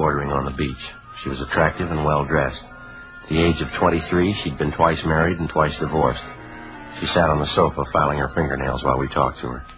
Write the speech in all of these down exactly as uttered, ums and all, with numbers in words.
bordering on the beach. She was attractive and well-dressed. At the age of twenty-three, she'd been twice married and twice divorced. She sat on the sofa filing her fingernails while we talked to her.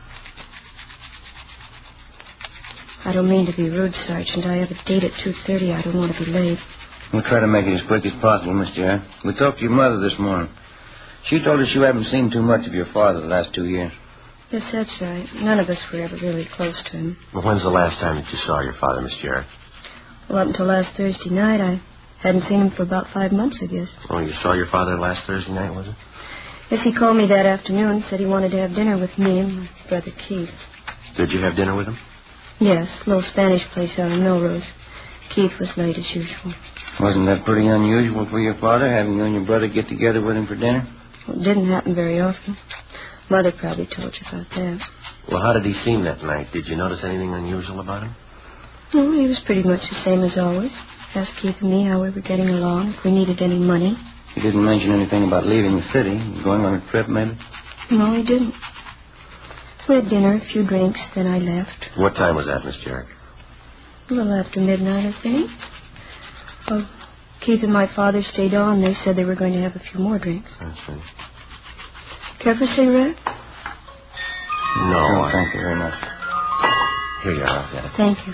I don't mean to be rude, Sergeant. I have a date at two thirty. I don't want to be late. We'll try to make it as quick as possible, Miss Jarrett. We talked to your mother this morning. She told us you haven't seen too much of your father the last two years. Yes, that's right. None of us were ever really close to him. Well, when's the last time that you saw your father, Miss Jarrett? Well, up until last Thursday night, I hadn't seen him for about five months, I guess. Oh, you saw your father last Thursday night, was it? Yes, he called me that afternoon, said he wanted to have dinner with me and my brother Keith. Did you have dinner with him? Yes, a little Spanish place out in Melrose. Keith was late as usual. Wasn't that pretty unusual for your father, having you and your brother get together with him for dinner? Well, it didn't happen very often. Mother probably told you about that. Well, how did he seem that night? Did you notice anything unusual about him? Well, he was pretty much the same as always. Asked Keith and me how we were getting along, if we needed any money. He didn't mention anything about leaving the city, going on a trip, maybe? No, he didn't. We had dinner, a few drinks, then I left. What time was that, Miss Jarrett? A little after midnight, I think. Well, Keith and my father stayed on. They said they were going to have a few more drinks. I see. Care for a cigarette? No, Oh, I... thank you very much. Here you are, I'll get it. Thank you.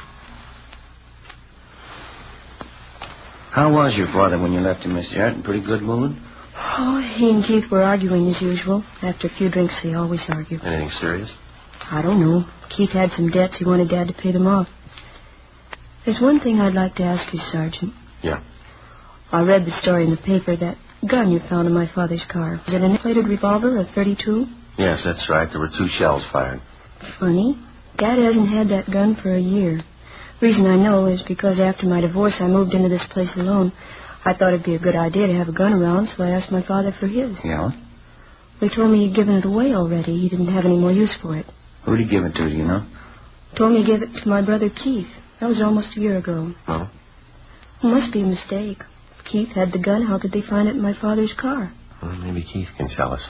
How was your father when you left him, Miss Jarrett? In pretty good mood? Oh, he and Keith were arguing as usual. After a few drinks, they always argue. Anything serious? I don't know. Keith had some debts. He wanted Dad to pay them off. There's one thing I'd like to ask you, Sergeant. Yeah. I read the story in the paper, that gun you found in my father's car. Was it an inflated revolver, a thirty-two? Yes, that's right. There were two shells fired. Funny. Dad hasn't had that gun for a year. Reason I know is because after my divorce, I moved into this place alone. I thought it'd be a good idea to have a gun around, so I asked my father for his. Yeah? He told me he'd given it away already. He didn't have any more use for it. Who'd he give it to, do you know? Told me to give it to my brother Keith. That was almost a year ago. Oh? It must be a mistake. If Keith had the gun, how could they find it in my father's car? Well, maybe Keith can tell us.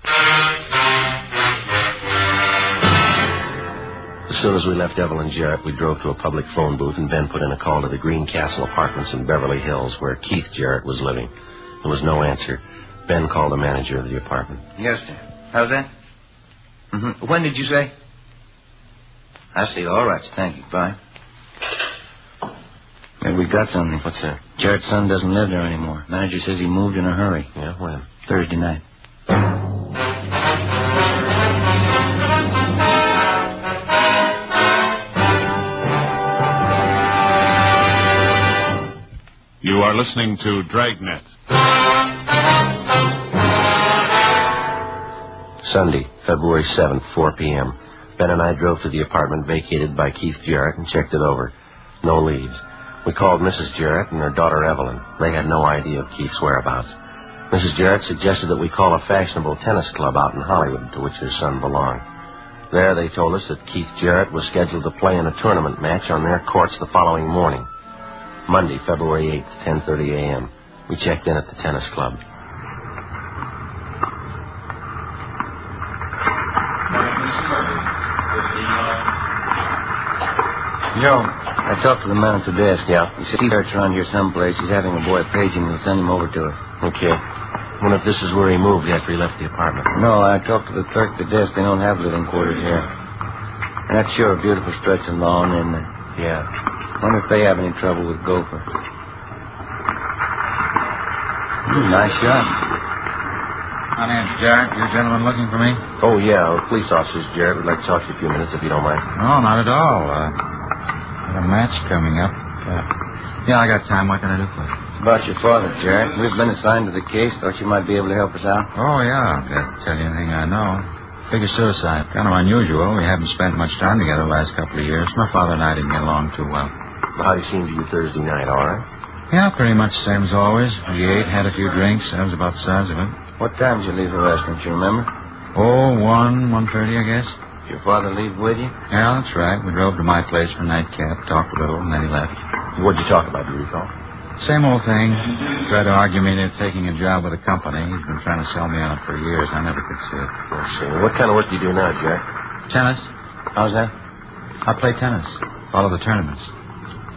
As soon as we left Evelyn Jarrett, we drove to a public phone booth, and Ben put in a call to the Green Castle Apartments in Beverly Hills, where Keith Jarrett was living. There was no answer. Ben called the manager of the apartment. Yes, sir. How's that? Mm-hmm. When did you say? I see. All right. Thank you. Bye. Maybe we got something. What's that? Jarrett's son doesn't live there anymore. Manager says he moved in a hurry. Yeah, when? Thursday night. You are listening to Dragnet. Sunday, February seventh, four p.m. Ben and I drove to the apartment vacated by Keith Jarrett and checked it over. No leads. We called Missus Jarrett and her daughter Evelyn. They had no idea of Keith's whereabouts. Missus Jarrett suggested that we call a fashionable tennis club out in Hollywood to which her son belonged. There they told us that Keith Jarrett was scheduled to play in a tournament match on their courts the following morning. Monday, February eighth, ten thirty a.m. We checked in at the tennis club. Joe, I talked to the man at the desk. Yeah? He said he's around here someplace. He's having a boy paging. He'll send him over to her. Okay. Wonder if this is where he moved after he left the apartment. No, I talked to the clerk at the desk. They don't have living quarters here. And that's sure a beautiful stretch of lawn, isn't it? Yeah. Wonder if they have any trouble with Gopher. Mm, nice shot. My name's Jarrett. You gentlemen looking for me? Oh, yeah. We're police officers, Jarrett. We'd like to talk to you a few minutes if you don't mind. No, not at all. Uh, got a match coming up. Uh, yeah, I got time. What can I do for you? It's about your father, Jarrett. We've been assigned to the case. Thought you might be able to help us out. Oh, yeah. I'll tell you anything I know. Figure suicide. Kind of unusual. We haven't spent much time together the last couple of years. My father and I didn't get along too well. Well, how did he seem to you Thursday night, all right? Yeah, pretty much the same as always. We ate, had a few drinks. That was about the size of it. What time did you leave the restaurant, you remember? Oh, one, one thirty, I guess. Did your father leave with you? Yeah, that's right. We drove to my place for nightcap, talked a little, and then he left. What'd you talk about, do you recall? Same old thing. Tried to argue me into taking a job with a company. He's been trying to sell me on it for years. I never could see it. I see. What kind of work do you do now, Jack? Tennis. How's that? I play tennis. Follow the tournaments.